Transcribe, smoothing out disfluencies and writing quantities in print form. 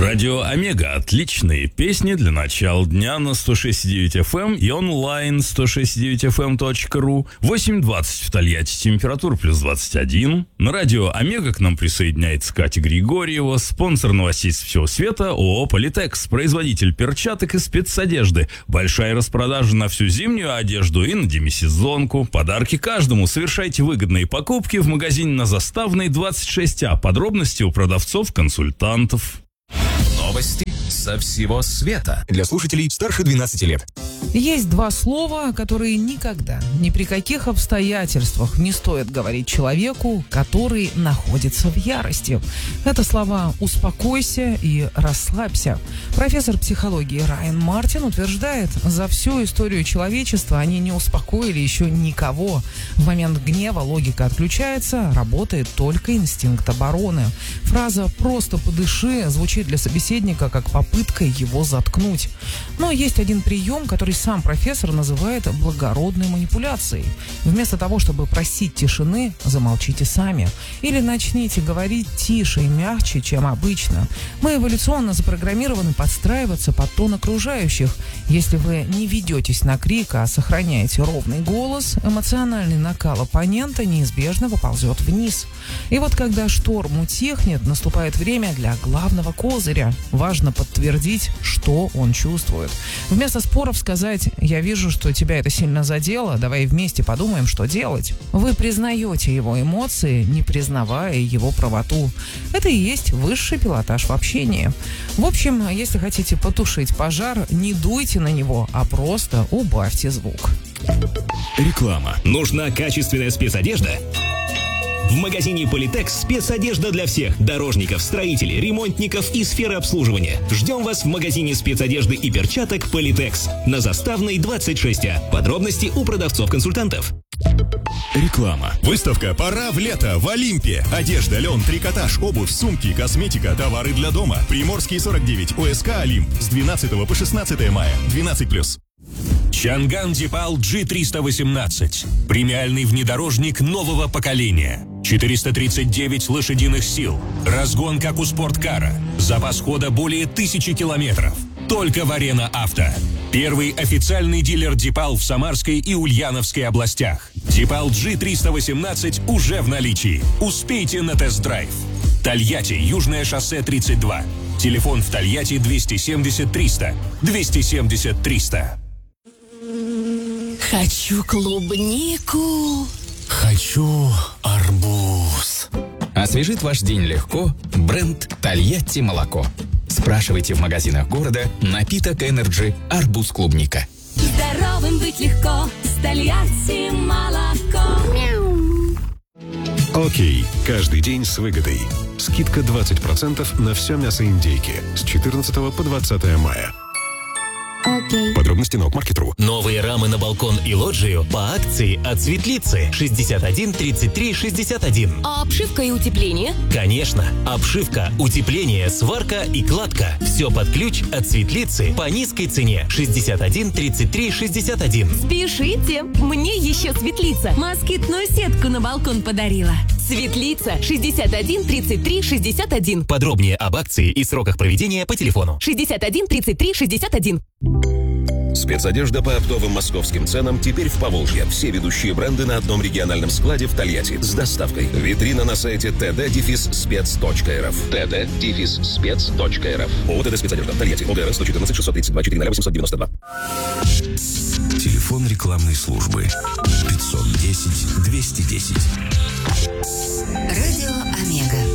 Радио Омега. Отличные песни для начала дня на 106.9 FM и онлайн 106.9fm.ru. 8:20 в Тольятти, температура плюс 21. На радио Омега к нам присоединяется Катя Григорьева, спонсор новостей со всего света ООО «Политекс», производитель перчаток и спецодежды. Большая распродажа на всю зимнюю одежду и на демисезонку. Подарки каждому. Совершайте выгодные покупки в магазине на Заставной 26А. Подробности у продавцов-консультантов. Новости со всего света для слушателей старше 12 лет. Есть два слова, которые никогда, ни при каких обстоятельствах не стоит говорить человеку, который находится в ярости. Это слова «успокойся» и «расслабься». Профессор психологии Райан Мартин утверждает, за всю историю человечества они не успокоили еще никого. В момент гнева логика отключается, работает только инстинкт обороны. Фраза «просто подыши» звучит для собеседника как попытка его заткнуть. Но есть один прием, который сам профессор называет благородной манипуляцией. Вместо того, чтобы просить тишины, замолчите сами. Или начните говорить тише и мягче, чем обычно. Мы эволюционно запрограммированы подстраиваться под тон окружающих. Если вы не ведетесь на крик, а сохраняете ровный голос, эмоциональный накал оппонента неизбежно поползет вниз. И вот когда шторм утихнет, наступает время для главного козыря. Важно подтвердить, что он чувствует. Вместо споров сказать «я вижу, что тебя это сильно задело, давай вместе подумаем, что делать». Вы признаете его эмоции, не признавая его правоту. Это и есть высший пилотаж в общении. В общем, если хотите потушить пожар, не дуйте на него, а просто убавьте звук. Реклама. Нужна качественная спецодежда? В магазине «Политекс» спецодежда для всех – дорожников, строителей, ремонтников и сферы обслуживания. Ждем вас в магазине спецодежды и перчаток «Политекс» на Заставной 26А. Подробности у продавцов-консультантов. Реклама. Выставка «Пора в лето» в Олимпе. Одежда, лен, трикотаж, обувь, сумки, косметика, товары для дома. Приморский 49, ОСК «Олимп» с 12 по 16 мая. 12+. Чанган Дипал G318. Премиальный внедорожник нового поколения. 439 лошадиных сил. Разгон, как у спорткара. Запас хода более 1000 километров. Только в Арена Авто. Первый официальный дилер Дипал в Самарской и Ульяновской областях. Дипал G318 уже в наличии. Успейте на тест-драйв. Тольятти, Южное шоссе 32. Телефон в Тольятти 270 300. 270 300. Хочу клубнику. Хочу арбуз. Освежит ваш день легко бренд «Тольятти молоко». Спрашивайте в магазинах города напиток Energy «Арбуз-клубника». Здоровым быть легко с «Тольятти молоко». Окей. Каждый день с выгодой. Скидка 20% на все мясо индейки с 14 по 20 мая. Окей. Подробности на Окмаркет.ру. Новые рамы на балкон и лоджию по акции от Светлицы 61 33 61. А обшивка и утепление? Конечно, обшивка, утепление, сварка и кладка. Все под ключ от Светлицы по низкой цене 61 33 61. Спешите! Мне еще Светлица москитную сетку на балкон подарила. Светлица 61 33 61. Подробнее об акции и сроках проведения по телефону 61 33 61. Спецодежда по оптовым московским ценам теперь в Поволжье. Все ведущие бренды на одном региональном складе в Тольятти с доставкой. Витрина на сайте td-spец.rf. td-spец.rf. ООО «Спецодежда» Тольятти. ОГРН 114 632 400 892. Телефон рекламной службы 510 210. Радио Омега.